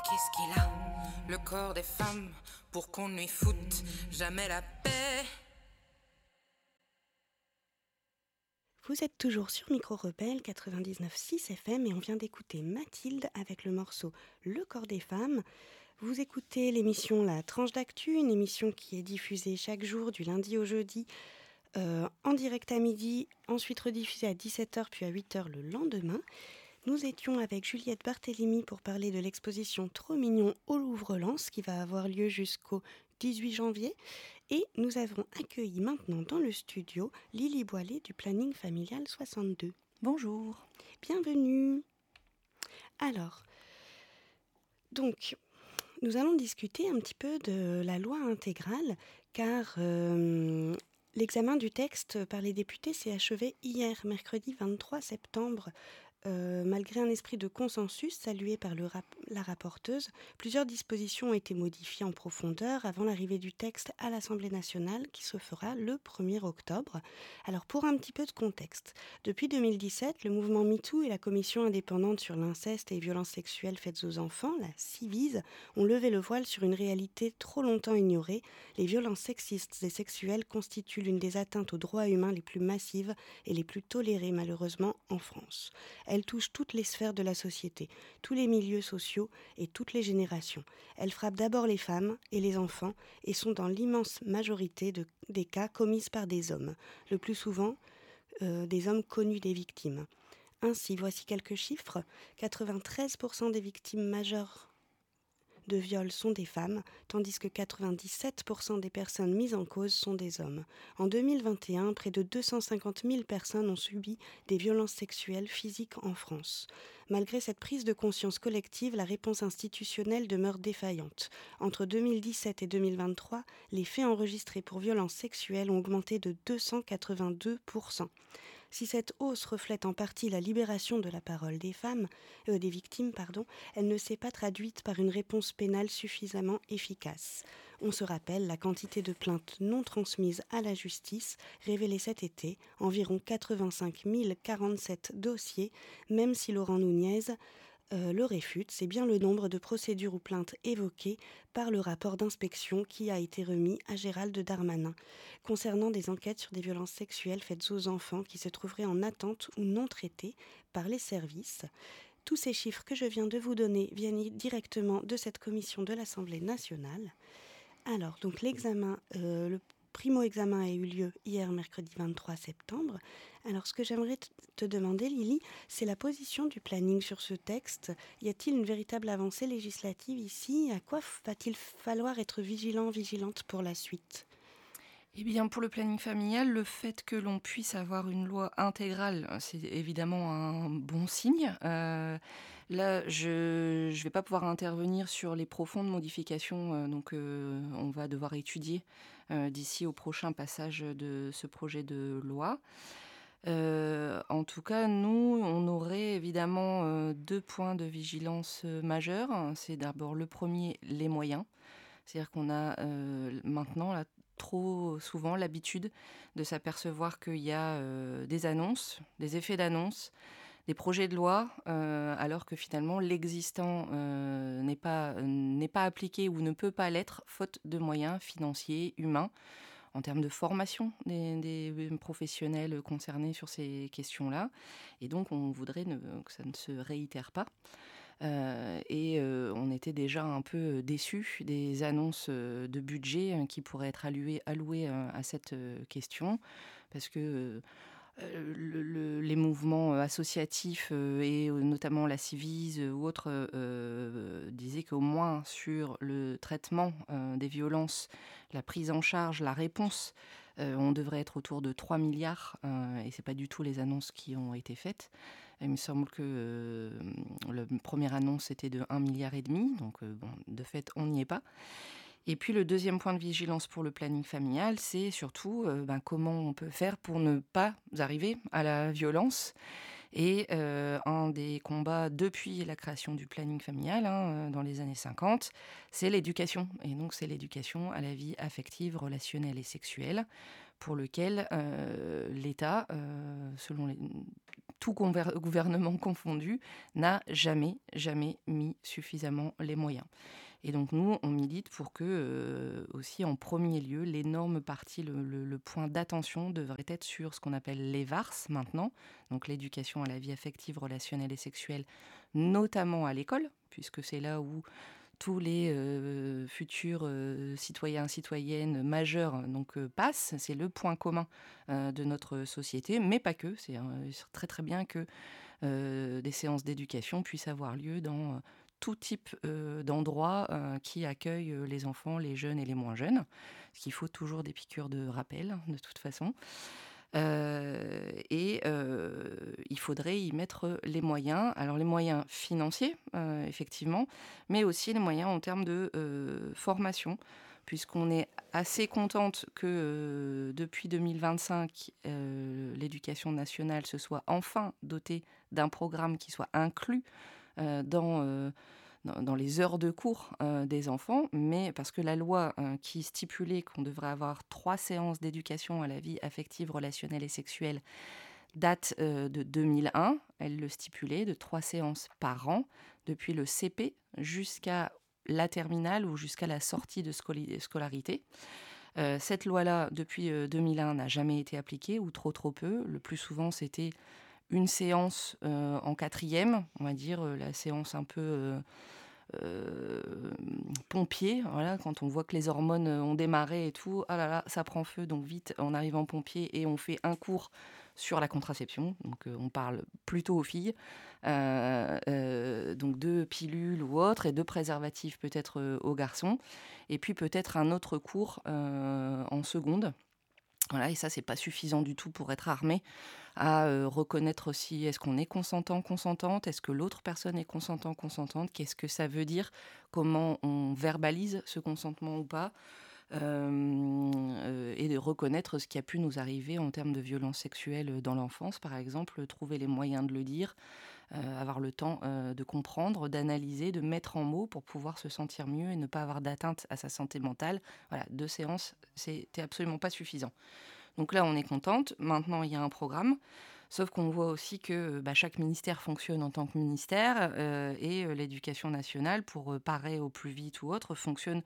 qu'est-ce qu'il a, le corps des femmes, pour qu'on lui foute jamais la paix? Vous êtes toujours sur Micro Rebelle 99.6 FM et on vient d'écouter Mathilde avec le morceau Le corps des femmes. Vous écoutez l'émission La Tranche d'Actu, une émission qui est diffusée chaque jour du lundi au jeudi en direct à midi, ensuite rediffusée à 17h puis à 8h le lendemain. Nous étions avec Juliette Barthélémy pour parler de l'exposition Trop mignon au Louvre-Lens qui va avoir lieu jusqu'au 18 janvier. Et nous avons accueilli maintenant dans le studio Lily Boilet du Planning Familial 62. Bonjour. Bienvenue. Alors, donc, nous allons discuter un petit peu de la loi intégrale car l'examen du texte par les députés s'est achevé hier, mercredi 23 septembre. Malgré un esprit de consensus salué par la rapporteuse, plusieurs dispositions ont été modifiées en profondeur avant l'arrivée du texte à l'Assemblée nationale qui se fera le 1er octobre. Alors pour un petit peu de contexte, depuis 2017, le mouvement MeToo et la commission indépendante sur l'inceste et les violences sexuelles faites aux enfants, la Civise, ont levé le voile sur une réalité trop longtemps ignorée. Les violences sexistes et sexuelles constituent l'une des atteintes aux droits humains les plus massives et les plus tolérées malheureusement en France. Elles touchent toutes les sphères de la société, tous les milieux sociaux et toutes les générations. Elles frappent d'abord les femmes et les enfants et sont dans l'immense majorité des cas commises par des hommes, le plus souvent des hommes connus des victimes. Ainsi, voici quelques chiffres. 93% des victimes majeures de viol sont des femmes, tandis que 97% des personnes mises en cause sont des hommes. En 2021, près de 250 000 personnes ont subi des violences sexuelles physiques en France. Malgré cette prise de conscience collective, la réponse institutionnelle demeure défaillante. Entre 2017 et 2023, les faits enregistrés pour violences sexuelles ont augmenté de 282%. Si cette hausse reflète en partie la libération de la parole des victimes, elle ne s'est pas traduite par une réponse pénale suffisamment efficace. On se rappelle la quantité de plaintes non transmises à la justice révélée cet été, environ 85 047 dossiers, même si Laurent Nunez le réfute, c'est bien le nombre de procédures ou plaintes évoquées par le rapport d'inspection qui a été remis à Gérald Darmanin, concernant des enquêtes sur des violences sexuelles faites aux enfants qui se trouveraient en attente ou non traitées par les services. Tous ces chiffres que je viens de vous donner viennent directement de cette commission de l'Assemblée nationale. Alors, donc le primo-examen a eu lieu hier, mercredi 23 septembre. Alors, ce que j'aimerais te demander, Lily, c'est la position du planning sur ce texte. Y a-t-il une véritable avancée législative ici? À quoi va-t-il falloir être vigilante pour la suite? Eh bien, pour le planning familial, le fait que l'on puisse avoir une loi intégrale, c'est évidemment un bon signe. Là, je ne vais pas pouvoir intervenir sur les profondes modifications on va devoir étudier d'ici au prochain passage de ce projet de loi. En tout cas, nous, on aurait évidemment 2 points de vigilance majeurs. C'est d'abord le premier, les moyens. C'est-à-dire qu'on a maintenant là, trop souvent l'habitude de s'apercevoir qu'il y a des annonces, des effets d'annonce, des projets de loi, alors que finalement l'existant n'est pas appliqué ou ne peut pas l'être, faute de moyens financiers, humains, en termes de formation des professionnels concernés sur ces questions-là. Et donc, on voudrait que ça ne se réitère pas. On était déjà un peu déçus des annonces de budget qui pourraient être allouées à cette question, parce que les mouvements associatifs et notamment la Civise ou autres disaient qu'au moins sur le traitement des violences, la prise en charge, la réponse, on devrait être autour de 3 milliards et c'est pas du tout les annonces qui ont été faites. Il me semble que la première annonce était de 1,5 milliard, donc de fait on n'y est pas. Et puis le deuxième point de vigilance pour le planning familial, c'est surtout comment on peut faire pour ne pas arriver à la violence. Et un des combats depuis la création du planning familial, dans les années 50, c'est l'éducation. Et donc c'est l'éducation à la vie affective, relationnelle et sexuelle, pour lequel l'État, tout gouvernement confondu, n'a jamais mis suffisamment les moyens. Et donc nous, on milite pour que, aussi en premier lieu, l'énorme partie, le point d'attention devrait être sur ce qu'on appelle les VARS maintenant, donc l'éducation à la vie affective, relationnelle et sexuelle, notamment à l'école, puisque c'est là où tous les futurs citoyens, citoyennes majeurs passent. C'est le point commun de notre société, mais pas que. C'est très très bien que des séances d'éducation puissent avoir lieu dans tout type d'endroits qui accueillent les enfants, les jeunes et les moins jeunes. Parce qu'il faut toujours des piqûres de rappel, de toute façon. Il faudrait y mettre les moyens. Alors les moyens financiers, effectivement, mais aussi les moyens en termes de formation, puisqu'on est assez contente que depuis 2025, l'éducation nationale se soit enfin dotée d'un programme qui soit inclus dans les heures de cours des enfants, mais parce que la loi qui stipulait qu'on devrait avoir 3 séances d'éducation à la vie affective, relationnelle et sexuelle date de 2001. Elle le stipulait de 3 séances par an, depuis le CP jusqu'à la terminale ou jusqu'à la sortie de scolarité. Cette loi-là, depuis 2001, n'a jamais été appliquée, ou trop peu. Le plus souvent, c'était une séance en 4e, on va dire, la séance un peu pompier, voilà, quand on voit que les hormones ont démarré et tout, ah là là, ça prend feu, donc vite, on arrive en pompier et on fait un cours sur la contraception, donc on parle plutôt aux filles, donc de pilules ou autres, et de préservatifs peut-être aux garçons, et puis peut-être un autre cours en seconde. Voilà, et ça, c'est pas suffisant du tout pour être armé à reconnaître aussi, est-ce qu'on est consentant, consentante, est-ce que l'autre personne est consentant, consentante, qu'est-ce que ça veut dire, comment on verbalise ce consentement ou pas, et de reconnaître ce qui a pu nous arriver en termes de violences sexuelles dans l'enfance, par exemple, trouver les moyens de le dire, avoir le temps de comprendre, d'analyser, de mettre en mots pour pouvoir se sentir mieux et ne pas avoir d'atteinte à sa santé mentale. Voilà, 2 séances, c'était absolument pas suffisant. Donc là, on est contente. Maintenant, il y a un programme. Sauf qu'on voit aussi que chaque ministère fonctionne en tant que ministère et l'éducation nationale, pour parer au plus vite ou autre, fonctionne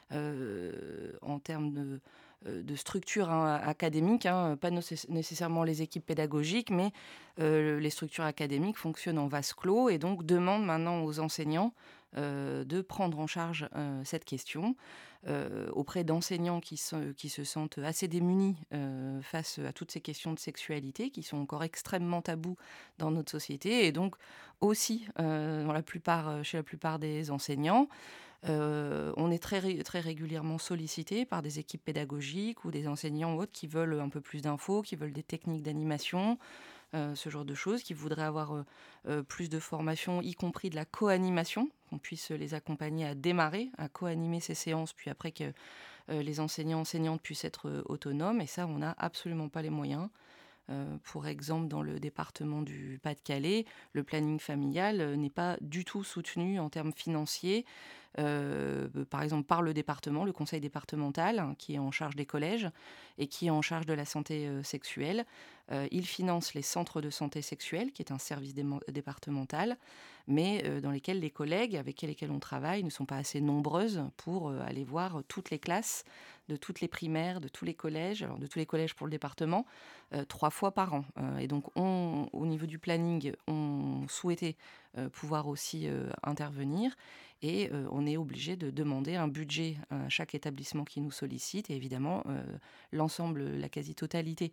en termes de structures académiques, pas nécessairement les équipes pédagogiques, mais les structures académiques fonctionnent en vase clos et donc demandent maintenant aux enseignants de prendre en charge cette question auprès d'enseignants qui se sentent assez démunis face à toutes ces questions de sexualité qui sont encore extrêmement tabous dans notre société, et donc aussi chez la plupart des enseignants. On est très régulièrement sollicité par des équipes pédagogiques ou des enseignants ou autres qui veulent un peu plus d'infos, qui veulent des techniques d'animation, ce genre de choses, qui voudraient avoir plus de formation, y compris de la co-animation, qu'on puisse les accompagner à démarrer, à co-animer ces séances, puis après que les enseignantes puissent être autonomes. Et ça, on n'a absolument pas les moyens. Pour exemple, dans le département du Pas-de-Calais, le planning familial n'est pas du tout soutenu en termes financiers, par exemple par le département, le conseil départemental, qui est en charge des collèges et qui est en charge de la santé sexuelle. Il finance les centres de santé sexuelle, qui est un service départemental, mais dans lesquels les collègues avec lesquels on travaille ne sont pas assez nombreuses pour aller voir toutes les classes de toutes les primaires, de tous les collèges, alors de tous les collèges pour le département, 3 fois par an. Et donc, au niveau du planning, on souhaitait pouvoir aussi intervenir. Et on est obligé de demander un budget à chaque établissement qui nous sollicite. Et évidemment, l'ensemble, la quasi-totalité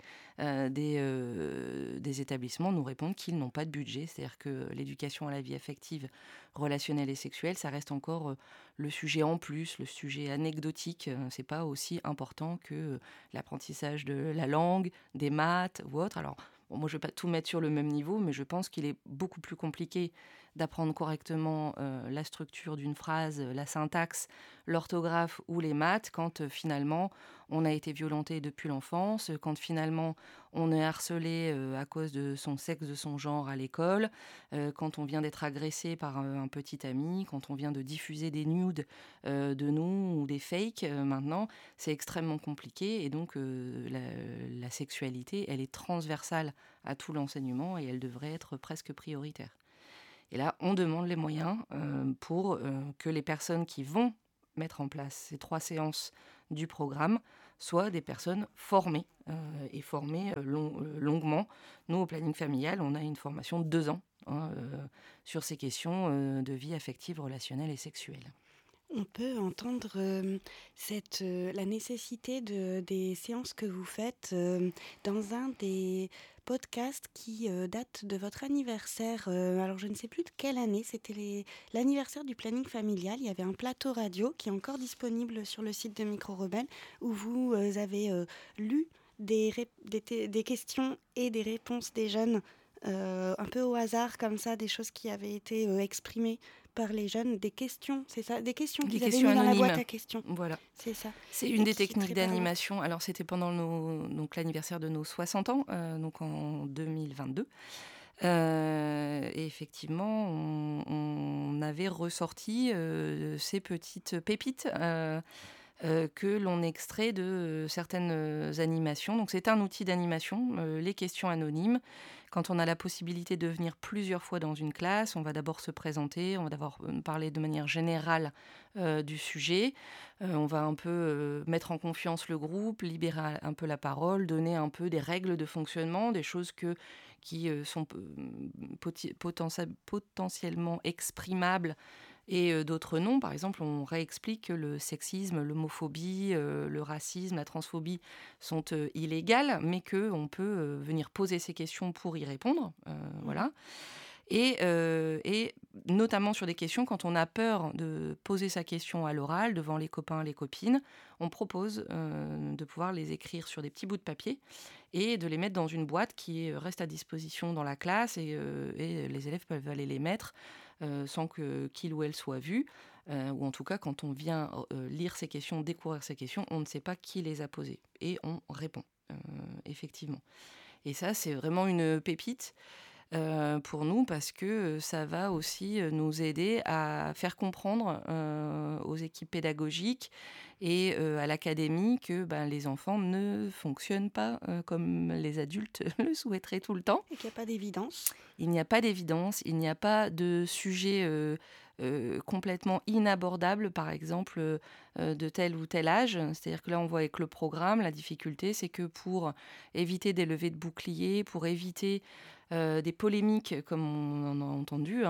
des établissements nous répondent qu'ils n'ont pas de budget. C'est-à-dire que l'éducation à la vie affective, relationnelle et sexuelle, ça reste encore le sujet en plus, le sujet anecdotique. C'est pas aussi important que l'apprentissage de la langue, des maths ou autre. Alors, bon, moi, je ne vais pas tout mettre sur le même niveau, mais je pense qu'il est beaucoup plus compliqué d'apprendre correctement la structure d'une phrase, la syntaxe, l'orthographe ou les maths, quand finalement on a été violenté depuis l'enfance, quand finalement on est harcelé à cause de son sexe, de son genre à l'école, quand on vient d'être agressé par un petit ami, quand on vient de diffuser des nudes de nous ou des fakes maintenant, c'est extrêmement compliqué. Et donc la sexualité, elle est transversale à tout l'enseignement et elle devrait être presque prioritaire. Et là, on demande les moyens pour que les personnes qui vont mettre en place ces 3 séances du programme soient des personnes formées et formées longuement. Nous, au planning familial, on a une formation de 2 ans sur ces questions de vie affective, relationnelle et sexuelle. On peut entendre la nécessité des séances que vous faites dans un des podcasts qui date de votre anniversaire. Alors, je ne sais plus de quelle année, c'était l'anniversaire du planning familial. Il y avait un plateau radio qui est encore disponible sur le site de Micro Rebelle où vous avez lu des questions et des réponses des jeunes un peu au hasard, comme ça, des choses qui avaient été exprimées par les jeunes, des questions, c'est ça, des questions qu'ils avaient mis dans la boîte à questions. Voilà. C'est ça. C'est une des techniques d'animation. Alors, c'était pendant donc, l'anniversaire de nos 60 ans, donc en 2022. Et effectivement, on avait ressorti ces petites pépites que l'on extrait de certaines animations. Donc, c'est un outil d'animation, les questions anonymes. Quand on a la possibilité de venir plusieurs fois dans une classe, on va d'abord se présenter, on va d'abord parler de manière générale du sujet. On va un peu mettre en confiance le groupe, libérer un peu la parole, donner un peu des règles de fonctionnement, des choses qui sont potentiellement exprimables et d'autres non. Par exemple, on réexplique que le sexisme, l'homophobie, le racisme, la transphobie sont illégales, mais qu'on peut venir poser ces questions pour y répondre. Voilà. Et notamment sur des questions, quand on a peur de poser sa question à l'oral, devant les copains, les copines, on propose de pouvoir les écrire sur des petits bouts de papier et de les mettre dans une boîte qui reste à disposition dans la classe et les élèves peuvent aller les mettre sans qu'il ou elle soit vu. Ou en tout cas, quand on vient lire ces questions, découvrir ces questions, on ne sait pas qui les a posées. Et on répond, effectivement. Et ça, c'est vraiment une pépite pour nous parce que ça va aussi nous aider à faire comprendre aux équipes pédagogiques et à l'académie que les enfants ne fonctionnent pas comme les adultes le souhaiteraient tout le temps. Et qu'il n'y a pas d'évidence. Il n'y a pas d'évidence, il n'y a pas de sujet complètement inabordable, par exemple, de tel ou tel âge. C'est-à-dire que là, on voit avec le programme, la difficulté, c'est que pour éviter des levées de boucliers, pour éviter des polémiques, comme on en a entendu,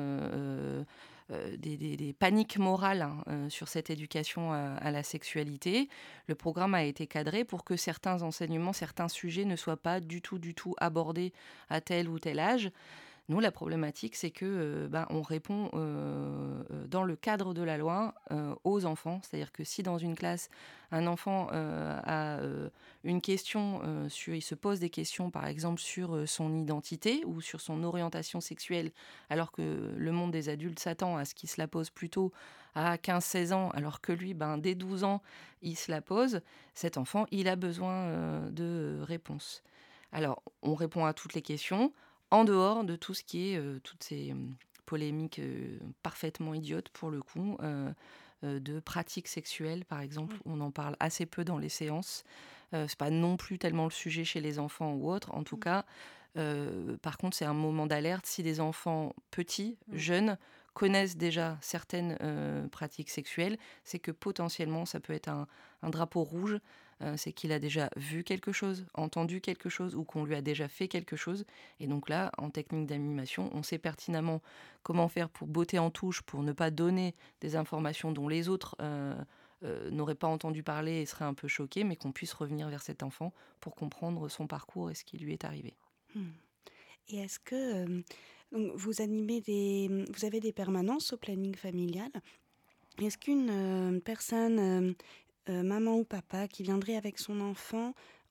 des paniques morales sur cette éducation à la sexualité. Le programme a été cadré pour que certains enseignements, certains sujets ne soient pas du tout abordés à tel ou tel âge. Nous, la problématique, c'est que on répond dans le cadre de la loi aux enfants. C'est-à-dire que si dans une classe, un enfant a une question, il se pose des questions, par exemple, sur son identité ou sur son orientation sexuelle, alors que le monde des adultes s'attend à ce qu'il se la pose plutôt à 15-16 ans, alors que lui, dès 12 ans, il se la pose, cet enfant, il a besoin de réponses. Alors, on répond à toutes les questions, en dehors de tout ce qui est toutes ces polémiques parfaitement idiotes pour le coup, de pratiques sexuelles par exemple, on en parle assez peu dans les séances. C'est pas non plus tellement le sujet chez les enfants ou autres. En tout cas, par contre, c'est un moment d'alerte si des enfants petits, jeunes, connaissent déjà certaines pratiques sexuelles, c'est que potentiellement ça peut être un drapeau rouge. C'est qu'il a déjà vu quelque chose, entendu quelque chose ou qu'on lui a déjà fait quelque chose. Et donc là, en technique d'animation, on sait pertinemment comment faire pour botter en touche, pour ne pas donner des informations dont les autres n'auraient pas entendu parler et seraient un peu choqués, mais qu'on puisse revenir vers cet enfant pour comprendre son parcours et ce qui lui est arrivé. Et est-ce que vous avez des permanences au planning familial? Est-ce qu'une personne, maman ou papa, qui viendrait avec son enfant,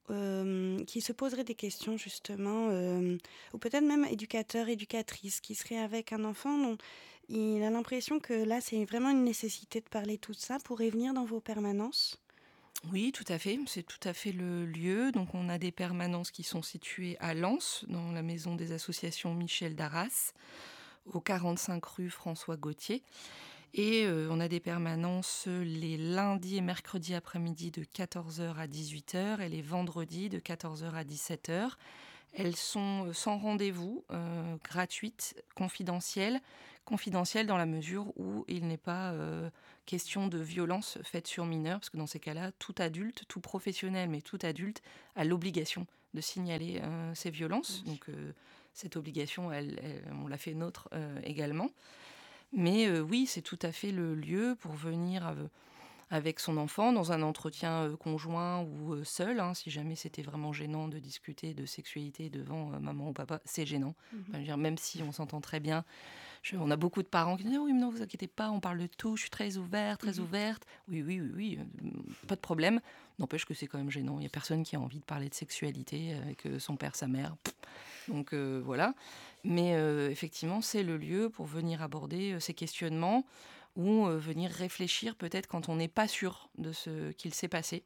qui se poseraient des questions justement, ou peut-être même éducateurs, éducatrices, qui seraient avec un enfant dont il a l'impression que là, c'est vraiment une nécessité de parler tout ça, pourraient venir dans vos permanences? Oui, tout à fait, c'est tout à fait le lieu. Donc on a des permanences qui sont situées à Lens, dans la maison des associations Michel Darras, au 45 rue François Gautier. Et on a des permanences les lundis et mercredis après-midi de 14h à 18h et les vendredis de 14h à 17h. Elles sont sans rendez-vous, gratuites, confidentielles. Confidentielles dans la mesure où il n'est pas question de violence faite sur mineurs, parce que dans ces cas-là, tout adulte, tout professionnel, mais tout adulte a l'obligation de signaler ces violences. Donc cette obligation, on l'a fait nôtre également. Mais oui, c'est tout à fait le lieu pour venir avec son enfant dans un entretien conjoint ou seul, hein, si jamais c'était vraiment gênant de discuter de sexualité devant maman ou papa, c'est gênant. Enfin, je veux dire, même si on s'entend très bien, on a beaucoup de parents qui disent oui, mais non, vous inquiétez pas, on parle de tout, je suis très ouverte, très ouverte. Oui, oui, oui, oui, pas de problème. N'empêche que c'est quand même gênant. Il n'y a personne qui a envie de parler de sexualité avec son père, sa mère. Donc voilà. Mais effectivement, c'est le lieu pour venir aborder ces questionnements ou venir réfléchir peut-être quand on n'est pas sûr de ce qu'il s'est passé.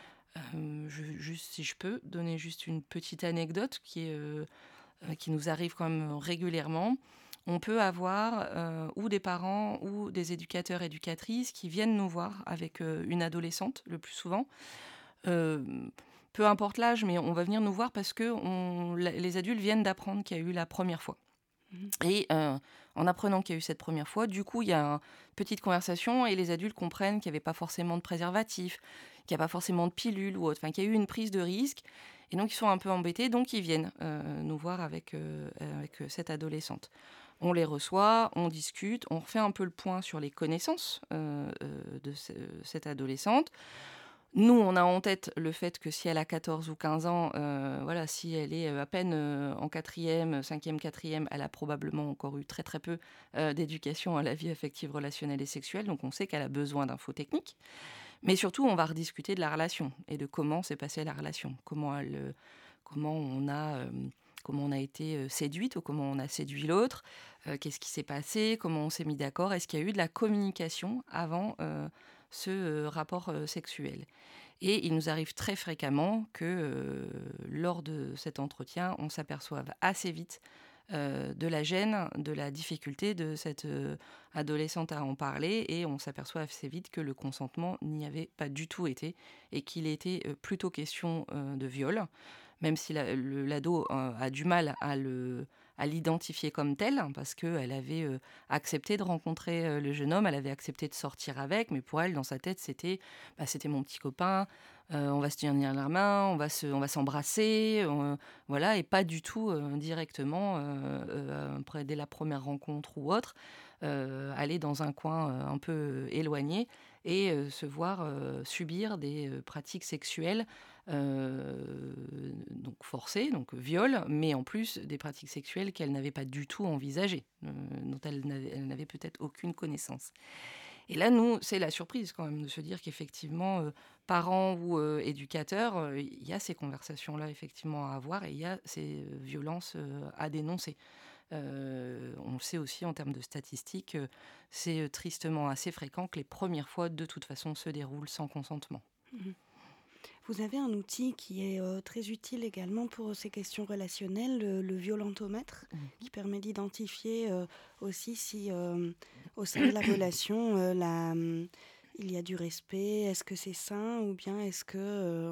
Juste, si je peux, donner juste une petite anecdote qui nous arrive quand même régulièrement. On peut avoir ou des parents ou des éducateurs, éducatrices qui viennent nous voir avec une adolescente le plus souvent. Euh, Peu importe l'âge, mais on va venir nous voir parce que les adultes viennent d'apprendre qu'il y a eu la première fois. Et en apprenant qu'il y a eu cette première fois, du coup, il y a une petite conversation et les adultes comprennent qu'il n'y avait pas forcément de préservatif, qu'il n'y a pas forcément de pilule ou autre, enfin, qu'il y a eu une prise de risque. Et donc, ils sont un peu embêtés, donc ils viennent nous voir avec cette adolescente. On les reçoit, on discute, on refait un peu le point sur les connaissances de cette adolescente. Nous, on a en tête le fait que si elle a 14 ou 15 ans, voilà, si elle est à peine en quatrième, cinquième, quatrième, elle a probablement encore eu très très peu d'éducation à la vie affective, relationnelle et sexuelle. Donc on sait qu'elle a besoin d'infos techniques. Mais surtout, on va rediscuter de la relation et de comment s'est passée la relation. Comment on a été séduite ou comment on a séduit l'autre. Qu'est-ce qui s'est passé, comment on s'est mis d'accord. Est-ce qu'il y a eu de la communication avant ce rapport sexuel. Et il nous arrive très fréquemment que lors de cet entretien, on s'aperçoive assez vite de la gêne, de la difficulté de cette adolescente à en parler, et on s'aperçoit assez vite que le consentement n'y avait pas du tout été, et qu'il était plutôt question de viol, même si l'ado a du mal à l'identifier comme tel, hein, parce qu'elle avait accepté de rencontrer le jeune homme, elle avait accepté de sortir avec, mais pour elle, dans sa tête, c'était mon petit copain, on va se tenir la main, on va s'embrasser, voilà, et pas du tout directement, dès la première rencontre ou autre, aller dans un coin un peu éloigné et se voir subir des pratiques sexuelles donc forcées, donc viol, mais en plus des pratiques sexuelles qu'elle n'avait pas du tout envisagées, dont elle n'avait peut-être aucune connaissance. Et là, nous, c'est la surprise quand même de se dire qu'effectivement, parents ou éducateurs, il y a ces conversations-là effectivement à avoir et il y a ces violences à dénoncer. On le sait aussi en termes de statistiques, c'est tristement assez fréquent que les premières fois, de toute façon, se déroulent sans consentement. Vous avez un outil qui est très utile également pour ces questions relationnelles, le violentomètre, qui permet d'identifier aussi si au sein de la relation, il y a du respect, est-ce que c'est sain ou bien est-ce que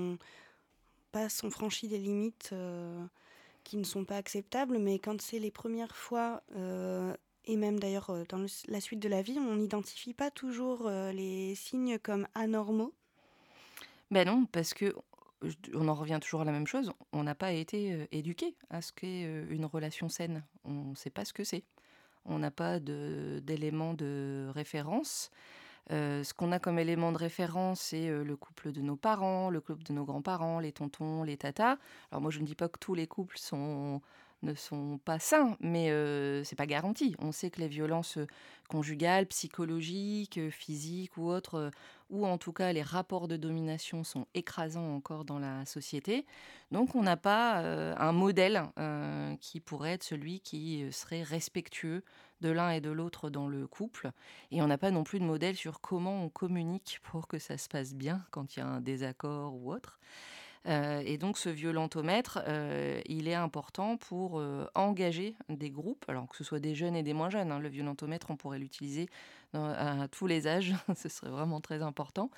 on franchit des limites qui ne sont pas acceptables, mais quand c'est les premières fois, et même d'ailleurs dans la suite de la vie, on n'identifie pas toujours les signes comme anormaux. Ben non, parce que on en revient toujours à la même chose. On n'a pas été éduqué à ce qu'est une relation saine. On ne sait pas ce que c'est. On n'a pas d'éléments de référence. Ce qu'on a comme élément de référence, c'est le couple de nos parents, le couple de nos grands-parents, les tontons, les tatas. Alors moi, je ne dis pas que tous les couples sont ne sont pas sains, mais c'est pas garanti. On sait que les violences conjugales, psychologiques, physiques ou autres, ou en tout cas les rapports de domination sont écrasants encore dans la société. Donc on n'a pas un modèle qui pourrait être celui qui serait respectueux de l'un et de l'autre dans le couple. Et on n'a pas non plus de modèle sur comment on communique pour que ça se passe bien quand il y a un désaccord ou autre. Et donc ce violentomètre, il est important pour engager des groupes, alors que ce soit des jeunes et des moins jeunes, hein. Le violentomètre, on pourrait l'utiliser à tous les âges, ce serait vraiment très important.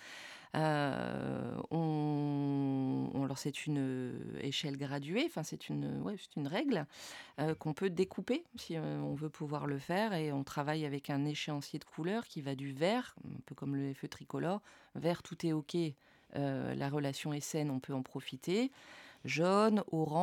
Alors c'est une échelle graduée, enfin c'est une règle qu'on peut découper si on veut pouvoir le faire, et on travaille avec un échéancier de couleurs qui va du vert, un peu comme le feu tricolore, vert tout est ok, la relation est saine, on peut en profiter, jaune, orange,